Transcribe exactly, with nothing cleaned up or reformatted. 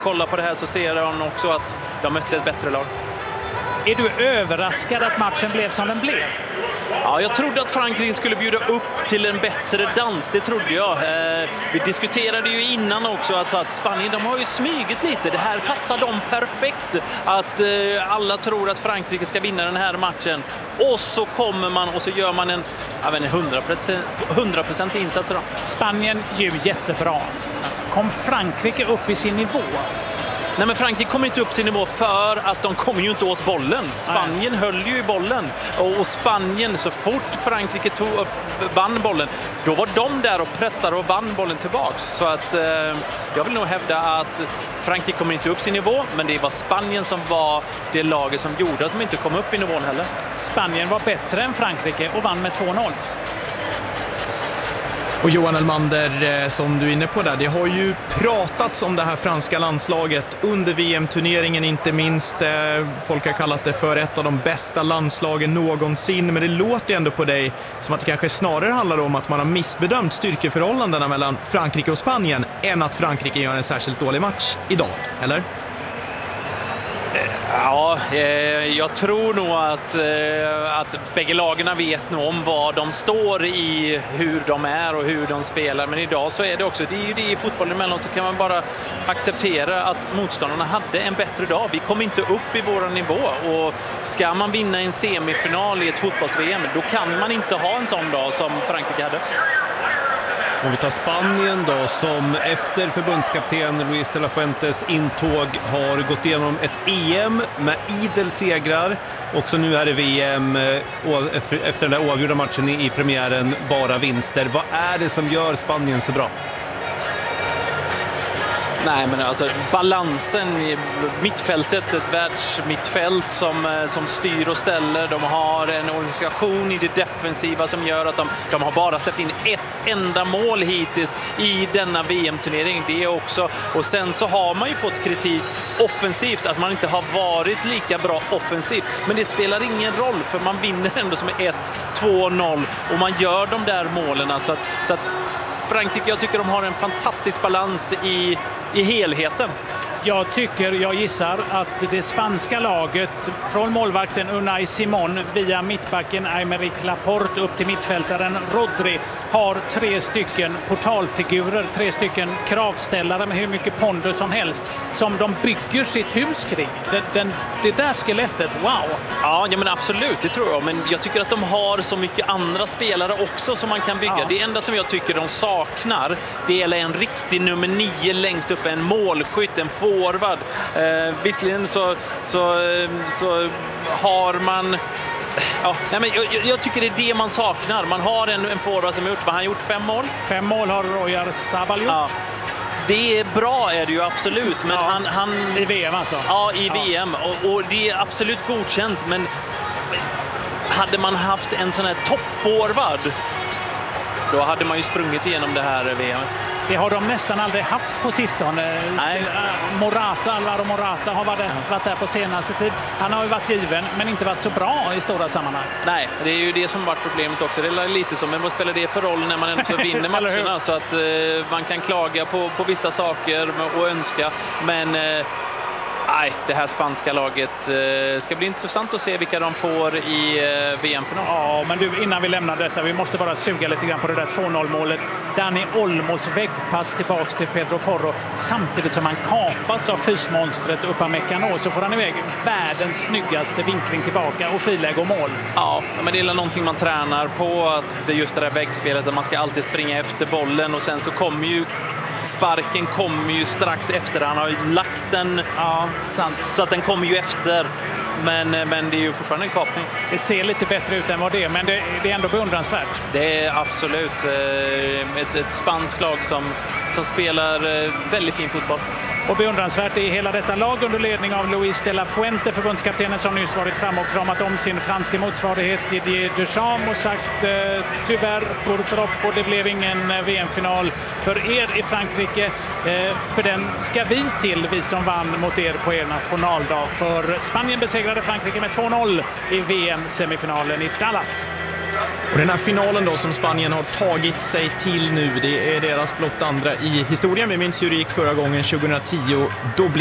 Kolla på det här så ser han också att de mötte ett bättre lag. Är du överraskad att matchen blev som den blev? Ja, jag trodde att Frankrike skulle bjuda upp till en bättre dans, det trodde jag. Eh, vi diskuterade ju innan också alltså att Spanien, de har ju smygit lite. Det här passar dem perfekt. Att eh, alla tror att Frankrike ska vinna den här matchen. Och så kommer man och så gör man en jag vet inte, hundra procent insats. Då. Spanien ju jättebra. Kom Frankrike upp i sin nivå? Nej, men Frankrike kommer inte upp sin nivå för att de kommer ju inte åt bollen. Spanien Nej. höll ju i bollen. Och, och Spanien, så fort Frankrike tog, vann bollen, då var de där och pressade och vann bollen tillbaks. Så att eh, jag vill nog hävda att Frankrike kommer inte upp sin nivå, men det var Spanien som var det laget som gjorde att de inte kom upp i nivån heller. Spanien var bättre än Frankrike och vann med två noll. Och Johan Elmander, som du är inne på där, det har ju pratats om det här franska landslaget under V M-turneringen inte minst. Folk har kallat det för ett av de bästa landslagen någonsin, men det låter ändå på dig som att det kanske snarare handlar om att man har missbedömt styrkeförhållandena mellan Frankrike och Spanien än att Frankrike gör en särskilt dålig match idag, eller? Ja, eh, jag tror nog att, eh, att bägge lagarna vet nog om vad de står i, hur de är och hur de spelar. Men idag så är det också, det är ju det i fotbollen emellan, så kan man bara acceptera att motståndarna hade en bättre dag. Vi kom inte upp i vår nivå, och ska man vinna en semifinal i ett fotbolls-V M, då kan man inte ha en sån dag som Frankrike hade. Om vi tar Spanien då, som efter förbundskapten Luis de la Fuentes intåg har gått igenom ett E M med idel segrar. Också nu är det V M efter den där oavgjorda matchen i premiären bara vinster. Vad är det som gör Spanien så bra? Nej, men alltså balansen i mittfältet, ett världsmittfält som, som styr och ställer. De har en organisation i det defensiva som gör att de, de har bara släppt in ett enda mål hittills i denna V M-turnering. Det är också, och sen så har man ju fått kritik offensivt, att man inte har varit lika bra offensivt. Men det spelar ingen roll, för man vinner ändå som ett två noll och man gör de där målen. Så att, så att Frankrike, jag tycker de har en fantastisk balans i, i helheten. Jag tycker, jag gissar att det spanska laget från målvakten Unai Simon via mittbacken Aymeric Laporte upp till mittfältaren Rodri har tre stycken portalfigurer, tre stycken kravställare med hur mycket pondus som helst som de bygger sitt hus kring. Den, den, det där skelettet, wow! Ja, ja, men absolut, det tror jag. Men jag tycker att de har så mycket andra spelare också som man kan bygga. Ja. Det enda som jag tycker de saknar, det är en riktig nummer nio längst upp, en målskytt, en forward. Eh, visserligen så, så, så har man... Ja, nej, men jag, jag tycker det är det man saknar. Man har en, en forward som har gjort, vad han har gjort fem mål. Fem mål har Royar Sabal gjort. Ja. Det är bra, är det ju absolut. Men ja, han, han, i V M alltså? Ja, i V M. Och, och det är absolut godkänt. Men hade man haft en sån här toppforward, då hade man ju sprungit igenom det här V M. Det har de nästan aldrig haft på sistone. Nej. Morata, Alvaro Morata har varit, varit där på senaste tid. Han har ju varit given, men inte varit så bra i stora sammanhang. Nej, det är ju det som varit problemet också. Det är lite som, men vad spelar det för roll när man ändå vinner matcherna? Så att eh, man kan klaga på, på vissa saker och önska, men... Eh, Nej, det här spanska laget eh, ska bli intressant att se vilka de får i eh, V M-final. Ja, men du, innan vi lämnar detta, vi måste bara suga lite grann på det där två noll-målet. Dani Olmos väggpass tillbaks till Pedro Porro, samtidigt som han kapas av fysmonstret Upamecano, så får han iväg världens snyggaste vinkling tillbaka och friläge och mål. Ja, men det är någonting man tränar på, att det är just det där väggspelet, att man ska alltid springa efter bollen, och sen så kommer ju sparken kommer ju strax efter. Han har ju lagt den, ja, sant. Så att den kommer ju efter. Men, men det är ju fortfarande en kapning. Det ser lite bättre ut än vad det är, men det, det är ändå beundransvärt. Det är absolut ett, ett spanskt lag som, som spelar väldigt fin fotboll. Och beundransvärt är hela detta lag under ledning av Luis de la Fuente, förbundskaptenen som nyss varit fram och kramat om sin franska motsvarighet Didier Deschamps och sagt eh, tyvärr pour trop, och det blev ingen V M-final för er i Frankrike. Eh, för den ska vi till, vi som vann mot er på er nationaldag. För Spanien besegrade Frankrike med två noll i V M-semifinalen i Dallas. Och den här finalen då som Spanien har tagit sig till nu, det är deras blott andra i historien. Vi minns hur det gick förra gången tjugohundratio. Då